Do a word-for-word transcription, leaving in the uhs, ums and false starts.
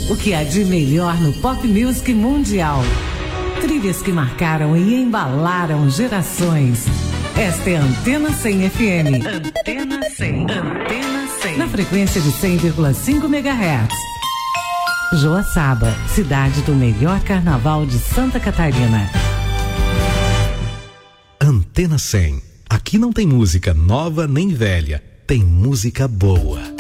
O que há de melhor no pop music mundial. Trilhas que marcaram e embalaram gerações. Esta é a Antena cem F M. Antena cem. Antena cem. Na frequência de cem vírgula cinco megahertz. Joaçaba, cidade do melhor carnaval de Santa Catarina. Antena cem. Aqui não tem música nova nem velha. Tem música boa.